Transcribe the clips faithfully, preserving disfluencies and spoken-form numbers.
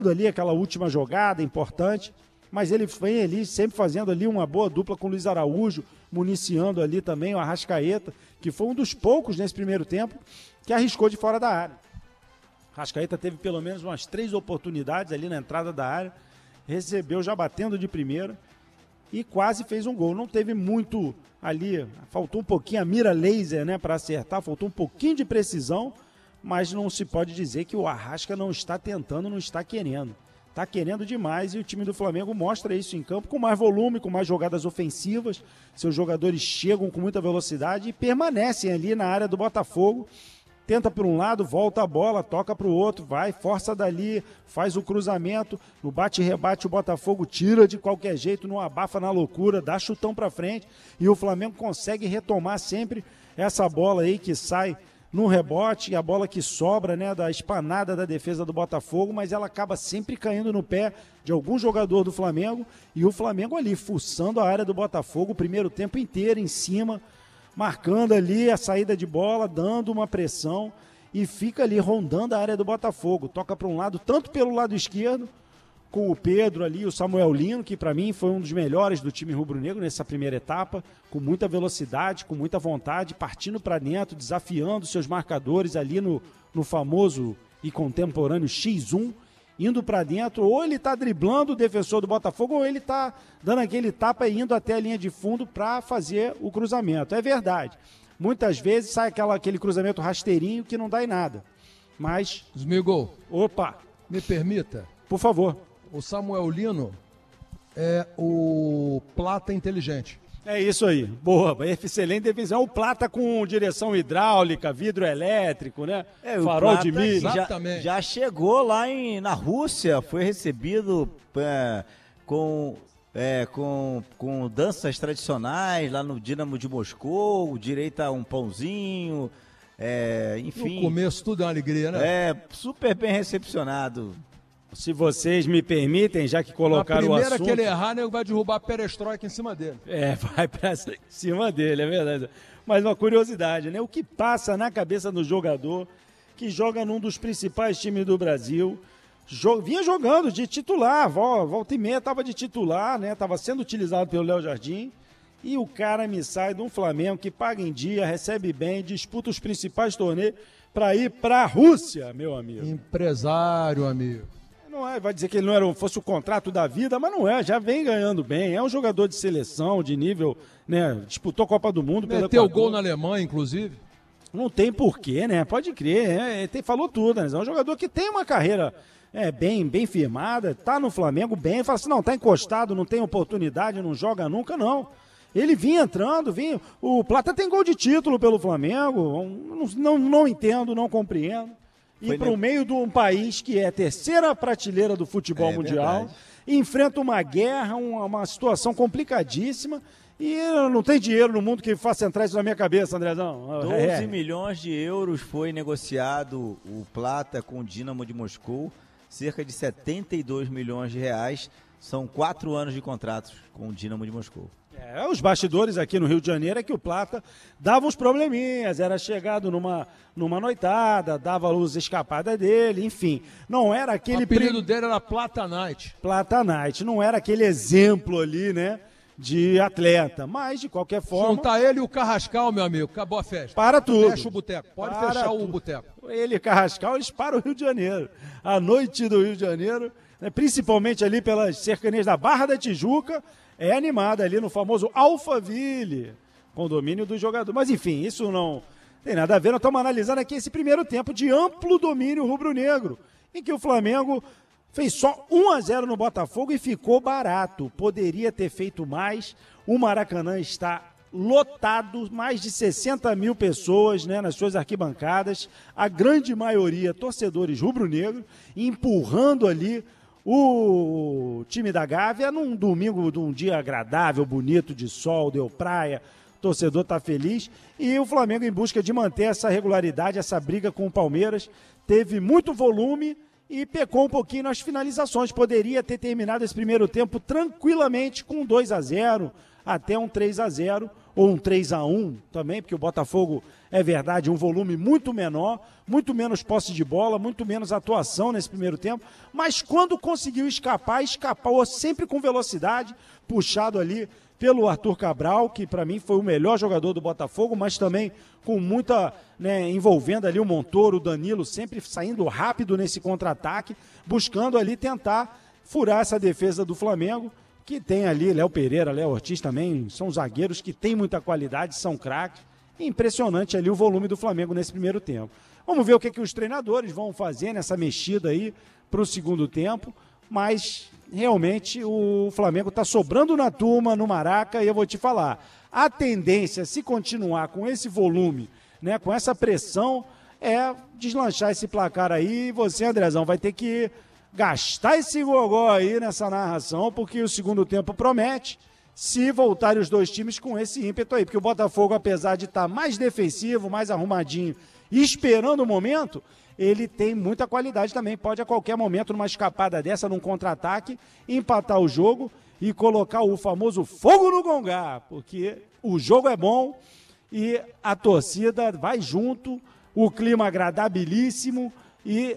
ali aquela última jogada importante, mas ele vem ali sempre fazendo ali uma boa dupla com o Luiz Araújo, municiando ali também o Arrascaeta, que foi um dos poucos nesse primeiro tempo que arriscou de fora da área. Arrascaeta teve pelo menos umas três oportunidades ali na entrada da área, recebeu já batendo de primeira e quase fez um gol. Não teve muito ali, faltou um pouquinho a mira laser, né, para acertar, faltou um pouquinho de precisão, mas não se pode dizer que o Arrasca não está tentando, não está querendo. Está querendo demais e o time do Flamengo mostra isso em campo com mais volume, com mais jogadas ofensivas. Seus jogadores chegam com muita velocidade e permanecem ali na área do Botafogo. Tenta por um lado, volta a bola, toca para o outro, vai, força dali, faz o cruzamento. No bate-rebate o Botafogo tira de qualquer jeito, não abafa na loucura, dá chutão para frente. E o Flamengo consegue retomar sempre essa bola aí que sai no rebote, a bola que sobra, né, da espanada da defesa do Botafogo, mas ela acaba sempre caindo no pé de algum jogador do Flamengo, e o Flamengo ali, fuçando a área do Botafogo o primeiro tempo inteiro em cima, marcando ali a saída de bola, dando uma pressão, e fica ali rondando a área do Botafogo, toca para um lado, tanto pelo lado esquerdo, com o Pedro ali, o Samuel Lino, que para mim foi um dos melhores do time rubro-negro nessa primeira etapa, com muita velocidade, com muita vontade, partindo para dentro, desafiando seus marcadores ali no, no famoso e contemporâneo xis um, indo para dentro, ou ele está driblando o defensor do Botafogo, ou ele está dando aquele tapa e indo até a linha de fundo para fazer o cruzamento. É verdade. Muitas vezes sai aquela, aquele cruzamento rasteirinho que não dá em nada. Mas... Smigo. Opa. Me permita. Por favor. O Samuel Lino é o Plata inteligente. É isso aí, boa, excelente definição. O Plata com direção hidráulica, vidro elétrico, né? É, farol Plata de milho. Já, já chegou lá em, na Rússia, foi recebido é, com, é, com, com danças tradicionais lá no Dinamo de Moscou, direito a um pãozinho, é, enfim. No começo tudo é uma alegria, né? É, super bem recepcionado. Se vocês me permitem, já que colocaram o assunto... A primeira que ele errar, né, vai derrubar a perestroika em cima dele. É, vai pra cima dele, é verdade. Mas uma curiosidade, né? O que passa na cabeça do jogador que joga num dos principais times do Brasil, jo... vinha jogando de titular, volta e meia estava de titular, né? Estava sendo utilizado pelo Léo Jardim, e o cara me sai de um Flamengo que paga em dia, recebe bem, disputa os principais torneios para ir para a Rússia, meu amigo. Empresário, amigo. Não é, vai dizer que ele não era, fosse o contrato da vida, mas não é, já vem ganhando bem, é um jogador de seleção, de nível, né, disputou a Copa do Mundo. Meteu gol na Alemanha, inclusive. Não tem porquê, né, pode crer, é, tem, falou tudo, né, é um jogador que tem uma carreira é, bem, bem firmada, tá no Flamengo bem, fala assim, não, tá encostado, não tem oportunidade, não joga nunca, não. Ele vinha entrando, vinha, o Plata tem gol de título pelo Flamengo, não, não, não entendo, não compreendo. E para o meio de um país que é a terceira prateleira do futebol é, mundial, verdade. Enfrenta uma guerra, uma, uma situação complicadíssima, e não tem dinheiro no mundo que faça entrar isso na minha cabeça, Andrezão. doze é. milhões de euros foi negociado o Plata com o Dinamo de Moscou, cerca de setenta e dois milhões de reais, são quatro anos de contratos com o Dinamo de Moscou. É, os bastidores aqui no Rio de Janeiro é que o Plata dava uns probleminhas, era chegado numa, numa noitada, dava luz escapada dele, enfim. Não era aquele... O apelido pre... dele era Plata Night. Plata Night, não era aquele exemplo ali, né, de atleta, mas de qualquer forma... Juntar ele e o Carrascal, meu amigo, acabou a festa. Para tudo. Fecha o boteco, pode para fechar tudo. o boteco. Ele e Carrascal, eles param o Rio de Janeiro. A noite do Rio de Janeiro, né, principalmente ali pelas cercanias da Barra da Tijuca, é animada ali no famoso Alphaville, condomínio do jogador. Mas enfim, isso não tem nada a ver. Nós estamos analisando aqui esse primeiro tempo de amplo domínio rubro-negro, em que o Flamengo fez só um a zero no Botafogo e ficou barato. Poderia ter feito mais. O Maracanã está lotado, mais de sessenta mil pessoas, né, nas suas arquibancadas, a grande maioria torcedores rubro-negros, empurrando ali o time da Gávea num domingo, num dia agradável, bonito, de sol, deu praia, o torcedor está feliz, e o Flamengo em busca de manter essa regularidade, essa briga com o Palmeiras, teve muito volume e pecou um pouquinho nas finalizações, poderia ter terminado esse primeiro tempo tranquilamente com dois a zero, até um três a zero, ou um três a um também, porque o Botafogo, é verdade, um volume muito menor, muito menos posse de bola, muito menos atuação nesse primeiro tempo, mas quando conseguiu escapar, escapou sempre com velocidade, puxado ali pelo Arthur Cabral, que para mim foi o melhor jogador do Botafogo, mas também com muita, né, envolvendo ali o Montoro, o Danilo, sempre saindo rápido nesse contra-ataque, buscando ali tentar furar essa defesa do Flamengo, que tem ali Léo Pereira, Léo Ortiz também, são zagueiros que têm muita qualidade, são craques. Impressionante ali o volume do Flamengo nesse primeiro tempo. Vamos ver o que, que os treinadores vão fazer nessa mexida aí para o segundo tempo, mas realmente o Flamengo está sobrando na turma, no Maraca, e eu vou te falar, a tendência, se continuar com esse volume, né, com essa pressão, é deslanchar esse placar aí, e você, Andrezão, vai ter que gastar esse gogó aí nessa narração, porque o segundo tempo promete, se voltarem os dois times com esse ímpeto aí, porque o Botafogo, apesar de estar mais defensivo, mais arrumadinho, esperando o momento, ele tem muita qualidade também, pode a qualquer momento, numa escapada dessa, num contra-ataque, empatar o jogo e colocar o famoso fogo no gongá, porque o jogo é bom e a torcida vai junto, o clima agradabilíssimo e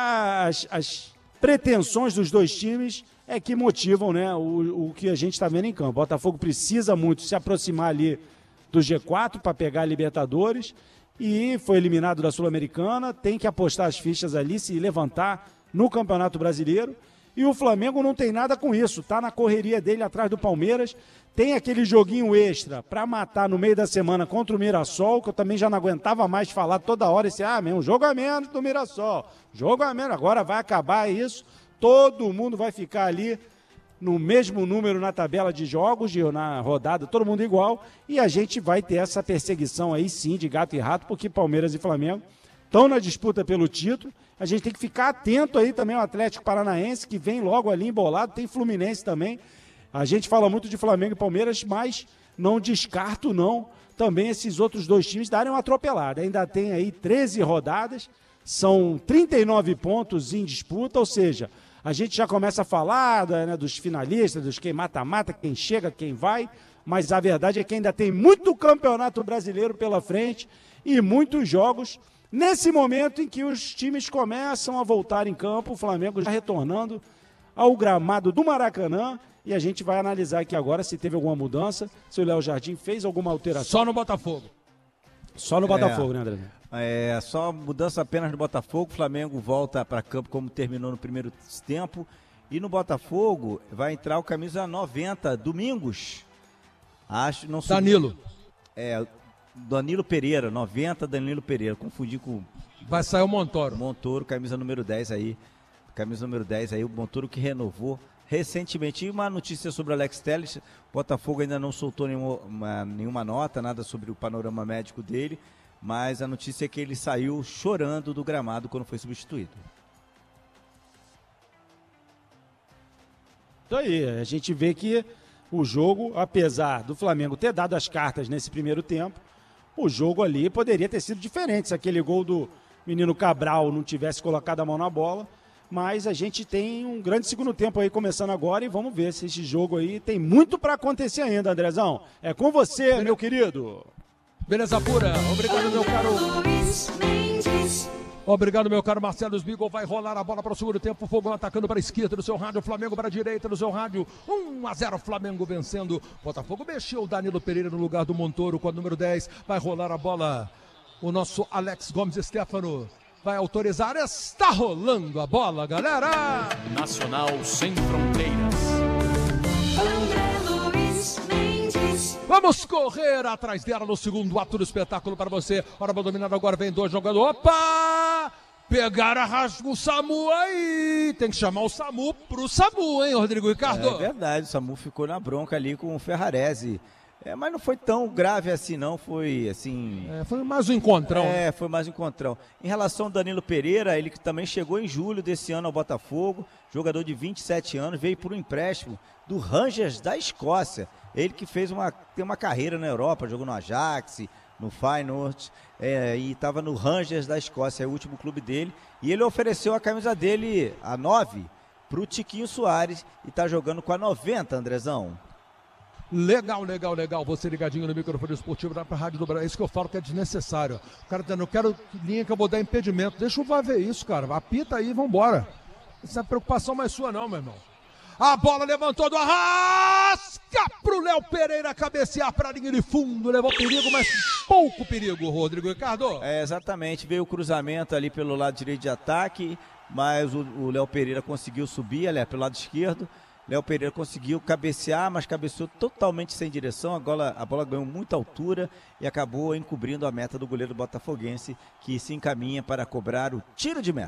as, as pretensões dos dois times é que motivam, né, o, o que a gente está vendo em campo. O Botafogo precisa muito se aproximar ali do G quatro para pegar a Libertadores e foi eliminado da Sul-Americana, tem que apostar as fichas ali, se levantar no Campeonato Brasileiro. E o Flamengo não tem nada com isso, tá na correria dele atrás do Palmeiras, tem aquele joguinho extra para matar no meio da semana contra o Mirassol, que eu também já não aguentava mais falar toda hora, esse, ah, meu, um jogo a menos do Mirassol, jogo a menos, agora vai acabar isso, todo mundo vai ficar ali no mesmo número na tabela de jogos, de, na rodada, todo mundo igual, e a gente vai ter essa perseguição aí sim, de gato e rato, porque Palmeiras e Flamengo estão na disputa pelo título. A gente tem que ficar atento aí também ao Atlético Paranaense, que vem logo ali embolado, tem Fluminense também. A gente fala muito de Flamengo e Palmeiras, mas não descarto não também esses outros dois times darem uma atropelada. Ainda tem aí treze rodadas, são trinta e nove pontos em disputa, ou seja, a gente já começa a falar, né, dos finalistas, dos quem mata-mata, quem chega, quem vai, mas a verdade é que ainda tem muito campeonato brasileiro pela frente e muitos jogos. Nesse momento em que os times começam a voltar em campo, o Flamengo já retornando ao gramado do Maracanã, e a gente vai analisar aqui agora se teve alguma mudança, se o Léo Jardim fez alguma alteração. Só no Botafogo. Só no Botafogo, é, né, André? É, só mudança apenas no Botafogo, o Flamengo volta para campo como terminou no primeiro tempo, e no Botafogo vai entrar o camisa noventa, Domingos. Acho, não sei. Danilo. É, Danilo Pereira, noventa, Danilo Pereira, confundi com... Vai sair o Montoro. Montoro, camisa número dez aí, camisa número dez aí, o Montoro que renovou recentemente. E uma notícia sobre o Alex Telles, o Botafogo ainda não soltou nenhuma, uma, nenhuma nota, nada sobre o panorama médico dele, mas a notícia é que ele saiu chorando do gramado quando foi substituído. Isso aí, a gente vê que o jogo, apesar do Flamengo ter dado as cartas nesse primeiro tempo, o jogo ali poderia ter sido diferente se aquele gol do menino Cabral não tivesse colocado a mão na bola, mas a gente tem um grande segundo tempo aí começando agora e vamos ver se esse jogo aí tem muito para acontecer ainda, Andrezão. É com você, meu querido. Beleza pura, obrigado, meu caro. Obrigado, meu caro Marcelo Sbigo. Vai rolar a bola para o segundo tempo. Fogo atacando para a esquerda do seu rádio. Flamengo para a direita do seu rádio. um a zero, Flamengo vencendo. Botafogo mexeu o Danilo Pereira no lugar do Montoro com a número dez. Vai rolar a bola. O nosso Alex Gomes Stefano vai autorizar. Está rolando a bola, galera. Nacional sem fronteiras. Vamos correr atrás dela no segundo ato do espetáculo para você. Hora para dominar agora, vem dois jogadores. Opa! Pegaram a rasga o Samu aí. Tem que chamar o Samu pro Samu, hein, Rodrigo Ricardo? É verdade, o Samu ficou na bronca ali com o Ferrarese. É, mas não foi tão grave assim, não. Foi assim. É, foi mais um encontrão. É, foi mais um encontrão. Em relação ao Danilo Pereira, ele que também chegou em julho desse ano ao Botafogo, jogador de vinte e sete anos, veio por um empréstimo do Rangers da Escócia. Ele que fez uma, tem uma carreira na Europa, jogou no Ajax, no Feyenoord, é, e estava no Rangers da Escócia, é o último clube dele. E ele ofereceu a camisa dele, a nove, para o Tiquinho Soares, e está jogando com a noventa, Andrezão. Legal, legal, legal. Você ligadinho no microfone esportivo da Rádio do Brasil. É isso que eu falo que é desnecessário. O cara dizendo, eu quero linha que eu vou dar impedimento. Deixa o V A R ver isso, cara. Apita aí e vambora. Isso não é preocupação mais sua não, meu irmão. A bola levantou do Arrasca pro Léo Pereira cabecear para a linha de fundo. Levou perigo, mas pouco perigo, Rodrigo Ricardo. É, exatamente. Veio o cruzamento ali pelo lado direito de ataque, mas o, o Léo Pereira conseguiu subir, aliás, pelo lado esquerdo. Léo Pereira conseguiu cabecear, mas cabeceou totalmente sem direção. A bola, a bola ganhou muita altura e acabou encobrindo a meta do goleiro botafoguense, que se encaminha para cobrar o tiro de meta.